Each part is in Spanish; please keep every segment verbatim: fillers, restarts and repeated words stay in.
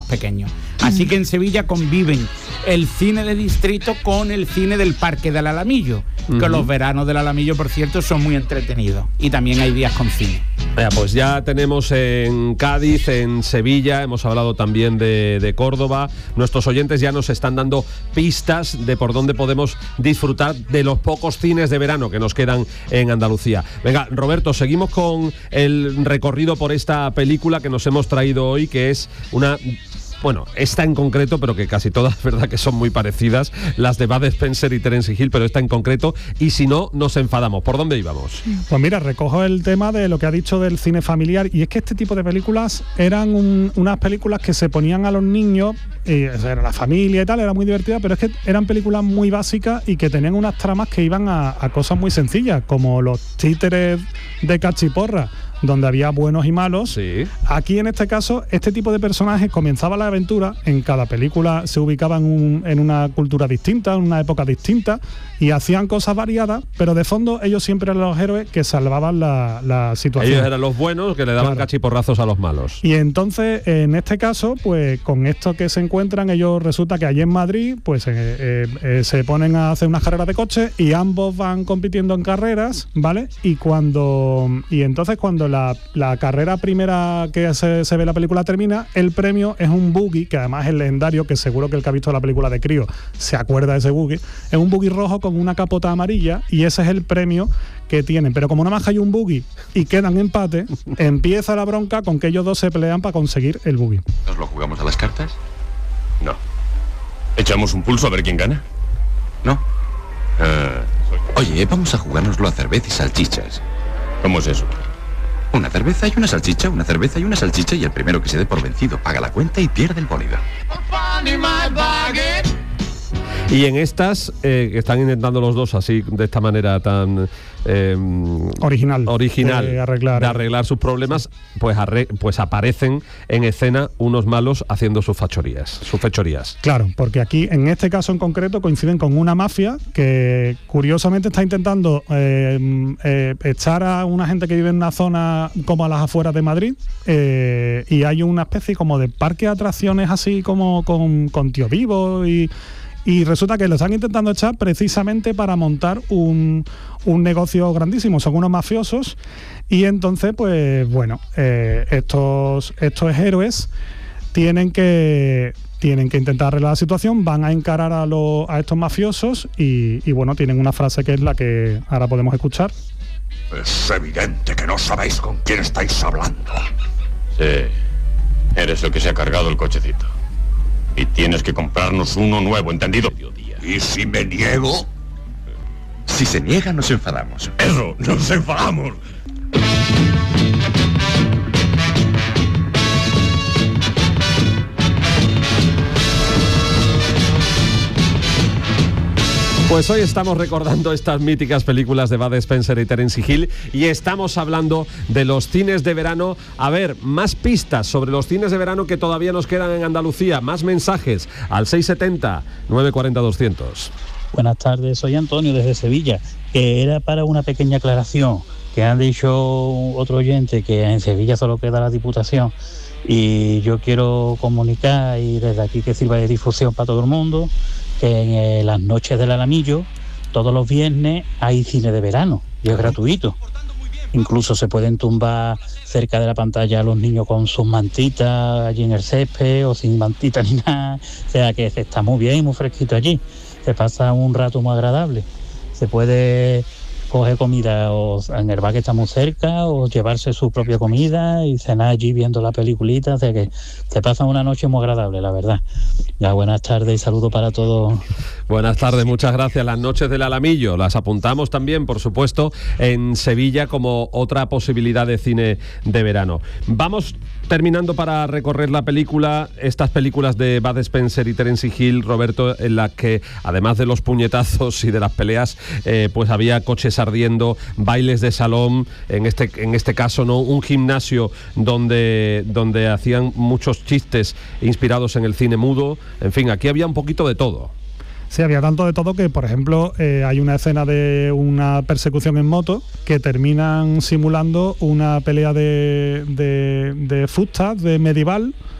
pequeños. Así que en Sevilla conviven el cine de distrito con el cine del Parque del Alamillo, que uh-huh. los veranos del Alamillo, por cierto, son muy entretenidos, y también hay días con cine. Ya, pues ya tenemos en Cádiz, en Sevilla, hemos hablado también de, de Córdoba. Nuestros oyentes ya nos están dando pistas de por dónde podemos disfrutar de los pocos cines de verano que nos quedan en Andalucía. Venga, Roberto, seguimos con el recorrido por esta película que nos hemos traído hoy, que es una... Bueno, esta en concreto, pero que casi todas, es verdad que son muy parecidas, las de Bud Spencer y Terence Hill, pero esta en concreto, y si no, nos enfadamos. ¿Por dónde íbamos? Pues mira, recojo el tema de lo que ha dicho del cine familiar, y es que este tipo de películas eran un, unas películas que se ponían a los niños, y, o sea, era la familia y tal, era muy divertida, pero es que eran películas muy básicas y que tenían unas tramas que iban a, a cosas muy sencillas, como los títeres de Cachiporra, donde había buenos y malos. Sí. Aquí, en este caso, este tipo de personajes comenzaba la aventura, en cada película se ubicaban un, en una cultura distinta, en una época distinta, y hacían cosas variadas, pero de fondo ellos siempre eran los héroes que salvaban la, la situación. Ellos eran los buenos que le daban claro. cachiporrazos a los malos. Y entonces, en este caso, pues con esto que se encuentran, ellos resulta que allí en Madrid, pues eh, eh, eh, se ponen a hacer unas carreras de coche, y ambos van compitiendo en carreras, ¿vale? Y cuando y entonces cuando la, la carrera primera que se, se ve la película termina, el premio es un buggy, que además es legendario, que seguro que el que ha visto la película de Crío se acuerda de ese buggy. Es un buggy rojo con una capota amarilla, y ese es el premio que tienen. Pero como nada más hay un buggy y quedan empate, empieza la bronca con que ellos dos se pelean para conseguir el buggy. ¿Nos lo jugamos a las cartas? No. ¿Echamos un pulso a ver quién gana? No. Uh, oye, vamos a jugárnoslo a cerveza y salchichas. ¿Cómo es eso? Una cerveza y una salchicha, una cerveza y una salchicha, y el primero que se dé por vencido paga la cuenta y pierde el bólido. Y en estas, eh, que están intentando los dos así, de esta manera tan... Eh, original, original de arreglar, de arreglar sus problemas, pues, arre, pues aparecen en escena unos malos haciendo sus fachorías, sus fechorías. Claro, porque aquí, en este caso en concreto, coinciden con una mafia que curiosamente está intentando eh, eh, echar a una gente que vive en una zona como a las afueras de Madrid, eh, y hay una especie como de parque de atracciones así como con, con Tío Vivo, y... Y resulta que lo están intentando echar precisamente para montar un, un negocio grandísimo. Son unos mafiosos, y entonces, pues bueno, eh, estos, estos héroes tienen que, tienen que intentar arreglar la situación, van a encarar a, lo, a estos mafiosos, y, y bueno, tienen una frase que es la que ahora podemos escuchar. Es evidente que no sabéis con quién estáis hablando. Sí, eres el que se ha cargado el cochecito. Y tienes que comprarnos uno nuevo, ¿entendido? ¿Y si me niego? Si se niega, nos enfadamos. Eso, nos enfadamos. Pues hoy estamos recordando estas míticas películas de Bud Spencer y Terence Hill, y estamos hablando de los cines de verano. A ver, más pistas sobre los cines de verano que todavía nos quedan en Andalucía, más mensajes al seis setenta, nueve cuarenta, doscientos. Buenas tardes, soy Antonio desde Sevilla, que era para una pequeña aclaración, que han dicho otro oyente que en Sevilla solo queda la Diputación, y yo quiero comunicar, y desde aquí que sirva de difusión para todo el mundo, que en eh, las noches del Alamillo, todos los viernes hay cine de verano, y es gratuito. Incluso se pueden tumbar cerca de la pantalla a los niños con sus mantitas allí en el césped, o sin mantita ni nada. O sea que se está muy bien, muy fresquito allí. Se pasa un rato muy agradable. Se puede coger comida o en el bar que está muy cerca, o llevarse su propia comida y cenar allí viendo la peliculita. O sea que se pasa una noche muy agradable, la verdad. Ya, buenas tardes y saludos para todos. Buenas tardes, muchas gracias. Las noches del Alamillo las apuntamos también, por supuesto, en Sevilla como otra posibilidad de cine de verano. Vamos terminando para recorrer la película, estas películas de Bud Spencer y Terence Hill, Roberto, en las que además de los puñetazos y de las peleas, eh, pues había coches ardiendo, bailes de salón, en este, en este caso no, un gimnasio donde, donde hacían muchos chistes inspirados en el cine mudo. En fin, aquí había un poquito de todo. Sí, había tanto de todo que, por ejemplo, eh, hay una escena de una persecución en moto que terminan simulando una pelea de, de, de futsal, de medieval,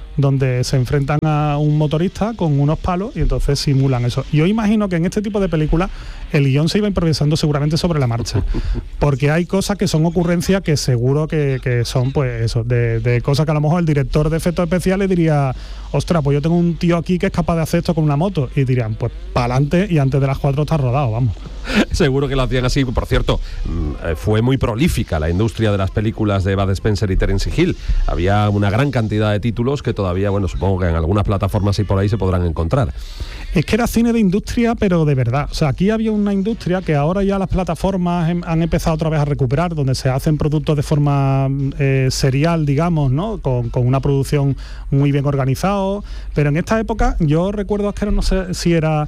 donde se enfrentan a un motorista con unos palos y entonces simulan eso. Yo imagino que en este tipo de películas el guión se iba improvisando seguramente sobre la marcha, porque hay cosas que son ocurrencias que seguro que, que son pues eso, de, de cosas que a lo mejor el director de efectos especiales diría, ostras, pues yo tengo un tío aquí que es capaz de hacer esto con una moto, y dirían, pues para adelante y antes de las cuatro está rodado, vamos. Seguro que lo hacían así. Por cierto, fue muy prolífica la industria de las películas de Bud Spencer y Terence Hill. Había una gran cantidad de títulos que todavía, bueno, supongo que en algunas plataformas y por ahí se podrán encontrar. Es que era cine de industria, pero de verdad. O sea, aquí había una industria que ahora ya las plataformas han empezado otra vez a recuperar, donde se hacen productos de forma eh, serial, digamos, ¿no? Con, con una producción muy bien organizado. Pero en esta época, yo recuerdo que no sé si era...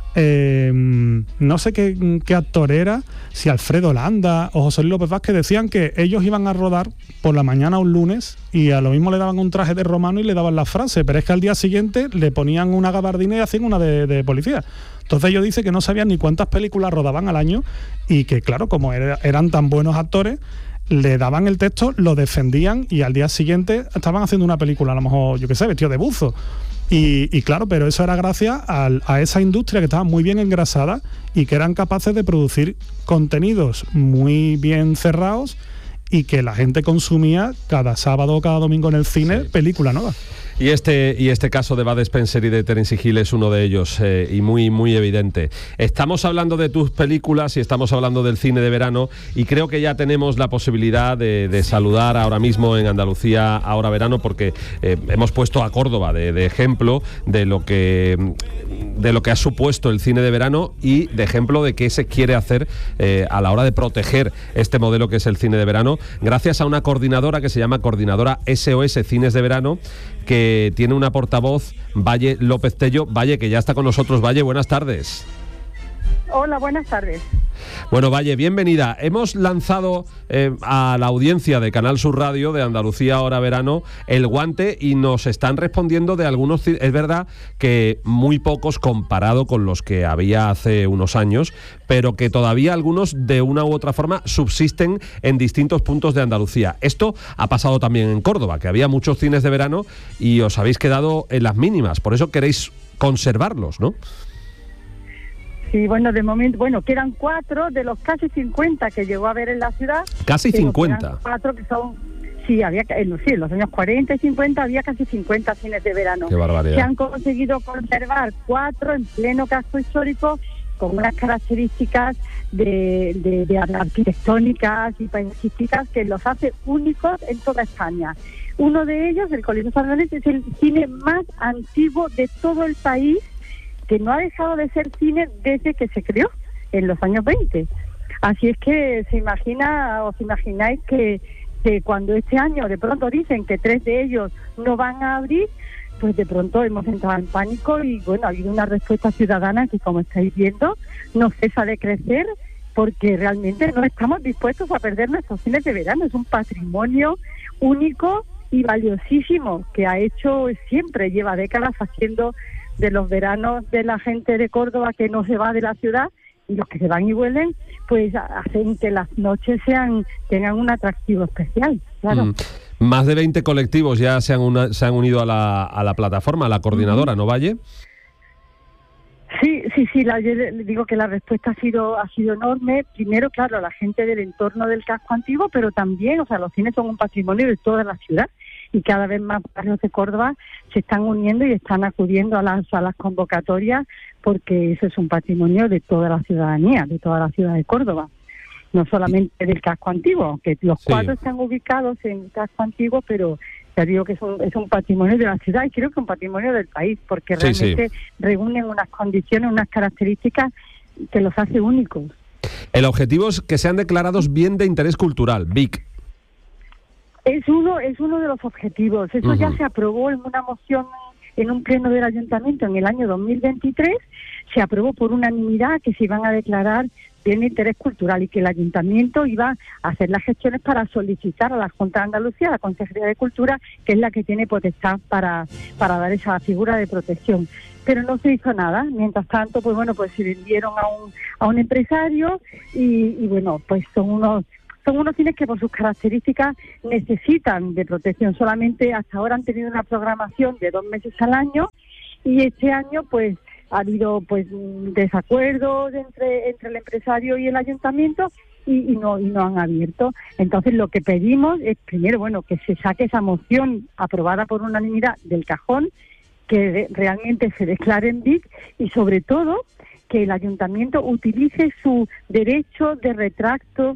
Eh, no sé qué, qué actor era, si Alfredo Landa o José Luis López Vázquez, decían que ellos iban a rodar por la mañana un lunes y a lo mismo le daban un traje de romano y le daban la frase, pero es que al día siguiente le ponían una gabardina y hacían una de, de policía. Entonces ellos dicen que no sabían ni cuántas películas rodaban al año y que claro, como era, eran tan buenos actores, le daban el texto, lo defendían y al día siguiente estaban haciendo una película, a lo mejor, yo qué sé, vestido de buzo. Y, y claro, pero eso era gracias a, a esa industria que estaba muy bien engrasada y que eran capaces de producir contenidos muy bien cerrados y que la gente consumía cada sábado o cada domingo en el cine, sí, película nueva. Y este, y este caso de Bud Spencer y de Terence Hill es uno de ellos, eh, y muy, muy evidente. Estamos hablando de tus películas y estamos hablando del cine de verano, y creo que ya tenemos la posibilidad de, de saludar ahora mismo en Andalucía Ahora Verano, porque eh, hemos puesto a Córdoba de, de ejemplo de lo que de lo que ha supuesto el cine de verano y de ejemplo de qué se quiere hacer eh, a la hora de proteger este modelo que es el cine de verano, gracias a una coordinadora que se llama Coordinadora S O S Cines de Verano, que tiene una portavoz, Valle López Tello. Valle, que ya está con nosotros. Valle, buenas tardes. Hola, buenas tardes. Bueno, Valle, bienvenida. Hemos lanzado eh, a la audiencia de Canal Sur Radio, de Andalucía Ahora Verano, el guante y nos están respondiendo de algunos... Es verdad que muy pocos comparado con los que había hace unos años, pero que todavía algunos de una u otra forma subsisten en distintos puntos de Andalucía. Esto ha pasado también en Córdoba, que había muchos cines de verano y os habéis quedado en las mínimas. Por eso queréis conservarlos, ¿no? Sí, bueno, de momento, bueno, que eran cuatro de los casi cincuenta que llegó a ver en la ciudad. ¿Casi cincuenta? Cuatro que son, sí, había, en, sí, en los años cuarenta y cincuenta había casi cincuenta cines de verano. ¡Qué barbaridad! Se han conseguido conservar cuatro en pleno casco histórico con unas características de, de, de arquitectónicas y paisajísticas que los hace únicos en toda España. Uno de ellos, el Coliseo San Lorenzo, es el cine más antiguo de todo el país, que no ha dejado de ser cine desde que se creó, en los años veinte. Así es que se imagina, os imagináis que, que cuando este año de pronto dicen que tres de ellos no van a abrir, pues de pronto hemos entrado en pánico y bueno, ha habido una respuesta ciudadana que, como estáis viendo, no cesa de crecer, porque realmente no estamos dispuestos a perder nuestros cines de verano. Es un patrimonio único y valiosísimo que ha hecho siempre, lleva décadas haciendo de los veranos de la gente de Córdoba que no se va de la ciudad, y los que se van y vuelven, pues hacen que las noches sean tengan un atractivo especial, claro. Mm. Más de veinte colectivos ya se han, una, se han unido a la, a la plataforma, a la coordinadora, ¿no, Valle? Sí, sí, sí, la, yo digo que la respuesta ha sido ha sido enorme. Primero, claro, la gente del entorno del casco antiguo, pero también, o sea, los cines son un patrimonio de toda la ciudad, y cada vez más barrios de Córdoba se están uniendo y están acudiendo a las, a las convocatorias, porque eso es un patrimonio de toda la ciudadanía, de toda la ciudad de Córdoba, no solamente del casco antiguo, que los sí. cuatro están ubicados en el casco antiguo, pero ya digo que es un, es un patrimonio de la ciudad y creo que un patrimonio del país, porque sí, realmente sí. reúnen unas condiciones, unas características que los hace únicos. El objetivo es que sean declarados bien de interés cultural, B I C. Es uno, es uno de los objetivos. Eso uh-huh. ya se aprobó en una moción en un pleno del ayuntamiento en el año dos mil veintitrés. Se aprobó por unanimidad que se iban a declarar bien de interés cultural y que el ayuntamiento iba a hacer las gestiones para solicitar a la Junta de Andalucía, a la Consejería de Cultura, que es la que tiene potestad para, para dar esa figura de protección. Pero no se hizo nada. Mientras tanto, pues bueno, pues se vendieron a un, a un empresario y, y bueno, pues son unos... son unos cines que por sus características necesitan de protección. Solamente hasta ahora han tenido una programación de dos meses al año y este año pues ha habido pues desacuerdos entre entre el empresario y el ayuntamiento y, y no y no han abierto. Entonces lo que pedimos es primero, bueno, que se saque esa moción aprobada por unanimidad del cajón, que de, realmente se declaren V I C y sobre todo que el ayuntamiento utilice su derecho de retracto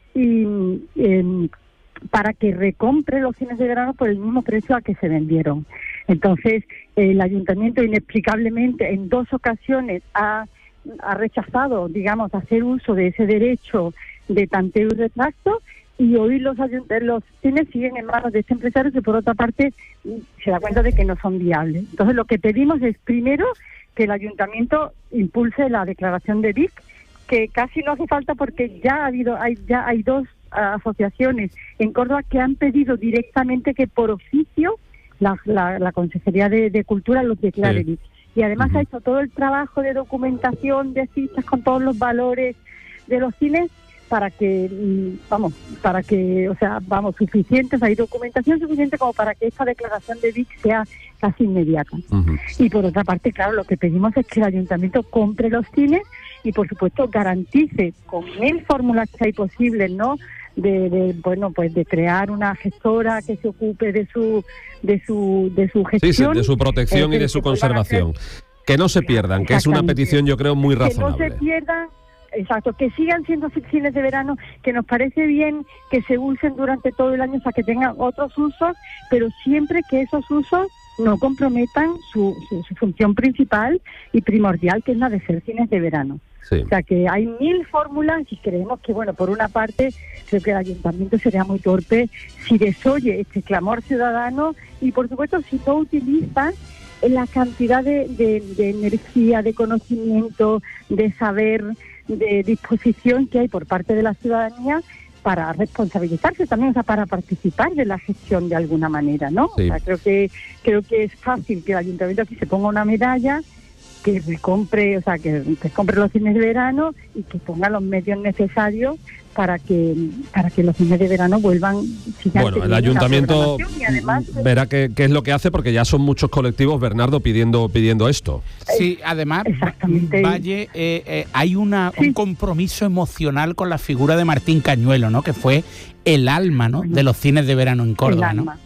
y eh, para que recompre los cines de verano por el mismo precio a que se vendieron. Entonces, el ayuntamiento inexplicablemente en dos ocasiones ha, ha rechazado, digamos, hacer uso de ese derecho de tanteo y retracto, y hoy los, los cines siguen en manos de este empresario que por otra parte se da cuenta de que no son viables. Entonces, lo que pedimos es primero que el ayuntamiento impulse la declaración de V I C, que casi no hace falta porque ya ha habido, hay, ya hay dos uh, asociaciones en Córdoba que han pedido directamente que por oficio la, la, la Consejería de, de Cultura los declare sí. V I C. Y además uh-huh. ha hecho todo el trabajo de documentación, de fichas con todos los valores de los cines para que, vamos, para que, o sea, vamos, suficientes, hay documentación suficiente como para que esta declaración de V I C sea casi inmediata. Uh-huh. Y por otra parte, claro, lo que pedimos es que el ayuntamiento compre los cines y, por supuesto, garantice con mil fórmulas que hay posibles, ¿no?, de, de bueno, pues de crear una gestora que se ocupe de su de su de su gestión, sí, de su protección eh, y de su conservación, que no se pierdan, que es una petición, yo creo, muy razonable. Que no se pierdan. Exacto, que sigan siendo cines de verano, que nos parece bien que se usen durante todo el año, o sea, que tengan otros usos, pero siempre que esos usos no comprometan su, su, su función principal y primordial, que es la de ser cines de verano. Sí. O sea, que hay mil fórmulas y creemos que, bueno, por una parte, creo que el ayuntamiento sería muy torpe si desoye este clamor ciudadano y, por supuesto, si no utilizan la cantidad de, de, de energía, de conocimiento, de saber, de disposición que hay por parte de la ciudadanía para responsabilizarse también, o sea, para participar de la gestión de alguna manera, ¿no? Sí. O sea, creo que creo que es fácil que el ayuntamiento aquí se ponga una medalla, que recompre, o sea, que recompre los cines de verano y que ponga los medios necesarios para que para que los cines de verano vuelvan. Bueno, el ayuntamiento además, verá qué, qué es lo que hace, porque ya son muchos colectivos, Bernardo, pidiendo pidiendo esto. Sí, además, Valle, eh, eh, hay una sí. un compromiso emocional con la figura de Martín Cañuelo, ¿no?, que fue el alma, ¿no?, de los cines de verano en Córdoba, ¿no?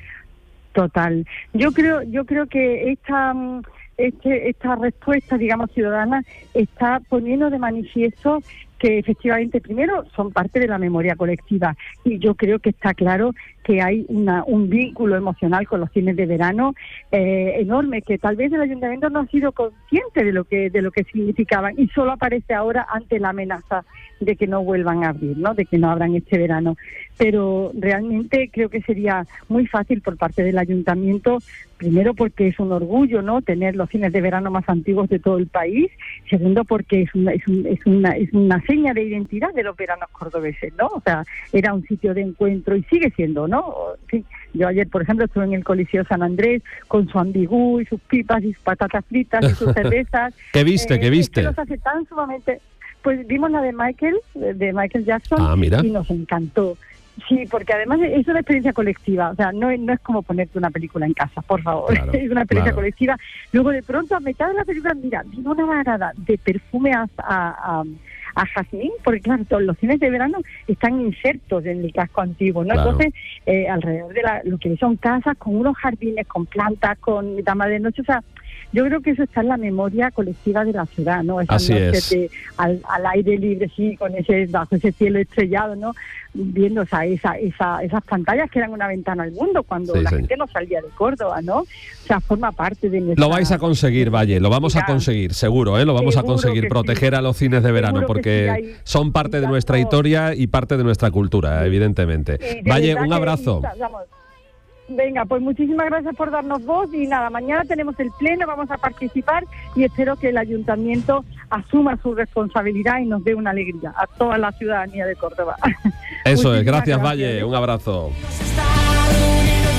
Total. Yo creo yo creo que esta este esta respuesta, digamos, ciudadana está poniendo de manifiesto que efectivamente primero son parte de la memoria colectiva y yo creo que está claro que hay una, un vínculo emocional con los cines de verano eh, enorme, que tal vez el ayuntamiento no ha sido consciente de lo que de lo que significaban y solo aparece ahora ante la amenaza de que no vuelvan a abrir, ¿no?, de que no abran este verano. Pero realmente creo que sería muy fácil por parte del ayuntamiento, primero porque es un orgullo, ¿no?, tener los cines de verano más antiguos de todo el país, segundo porque es una, es, un, es una, es una seña de identidad de los veranos cordobeses, ¿no? O sea, era un sitio de encuentro y sigue siendo, ¿no? Sí, yo ayer, por ejemplo, estuve en el Coliseo San Andrés con su ambigú y sus pipas y sus patatas fritas y sus cervezas. ¿Qué viste? Eh, ¿Qué viste? Que los hace tan sumamente... Pues vimos la de Michael, de Michael Jackson, ah, mira. y nos encantó. Sí, porque además es una experiencia colectiva, o sea, no, no es como ponerte una película en casa, por favor, claro, es una experiencia claro. colectiva. Luego de pronto a mitad de la película, mira, vino una varada de perfume a, a, a, a jazmín, porque claro, todos los cines de verano están insertos en el casco antiguo, ¿no? Claro. Entonces, eh, alrededor de la, lo que son casas con unos jardines, con plantas, con dama de noche, o sea, yo creo que eso está en la memoria colectiva de la ciudad, ¿no? Esas Así noches es. De, al, al aire libre, sí, con ese bajo ese cielo estrellado, ¿no? Viendo, o sea, esa, esa, esas pantallas que eran una ventana al mundo cuando sí, la señor. gente no salía de Córdoba, ¿no? O sea, forma parte de nuestra... Lo vais a conseguir, Valle, lo vamos a conseguir, seguro, ¿eh? Lo vamos seguro a conseguir, proteger sí. a los cines de verano, seguro porque sí, hay, son parte de nuestra historia y parte de nuestra cultura, sí. evidentemente. Sí, Valle, un abrazo. Que, vamos, venga, pues muchísimas gracias por darnos voz y nada, mañana tenemos el pleno, vamos a participar y espero que el ayuntamiento asuma su responsabilidad y nos dé una alegría a toda la ciudadanía de Córdoba. Eso es, gracias, gracias Valle, un abrazo.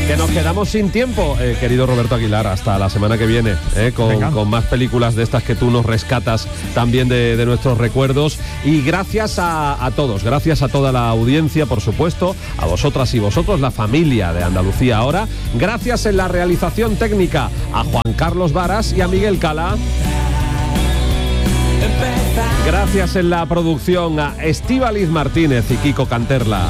Que nos quedamos sin tiempo, eh, querido Roberto Aguilar, hasta la semana que viene, eh, con, con más películas de estas que tú nos rescatas también de, de nuestros recuerdos. Y gracias a, a todos, gracias a toda la audiencia, por supuesto, a vosotras y vosotros, la familia de Andalucía Ahora. Gracias en la realización técnica a Juan Carlos Varas y a Miguel Cala. Gracias en la producción a Estíbaliz Martínez y Kiko Canterla.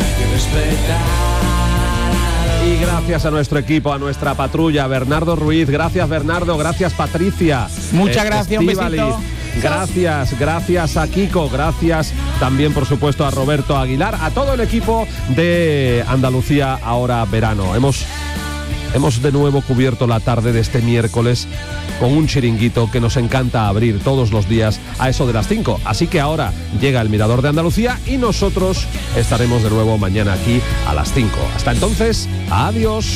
Y gracias a nuestro equipo, a nuestra patrulla, Bernardo Ruiz. Gracias, Bernardo. Gracias, Patricia. Muchas gracias, un besito. Gracias, gracias a Kiko. Gracias también, por supuesto, a Roberto Aguilar. A todo el equipo de Andalucía Ahora Verano. Hemos, hemos de nuevo cubierto la tarde de este miércoles con un chiringuito que nos encanta abrir todos los días a eso de las cinco. Así que ahora llega el Mirador de Andalucía y nosotros estaremos de nuevo mañana aquí a las cinco. Hasta entonces, adiós.